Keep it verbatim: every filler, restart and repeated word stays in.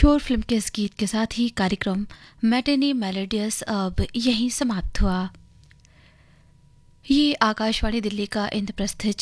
शोर फिल्म के इस गीत के साथ ही कार्यक्रम मैटिनी मेलोडियस अब यहीं समाप्त हुआ। ये आकाशवाणी दिल्ली का इंद्रप्रस्थ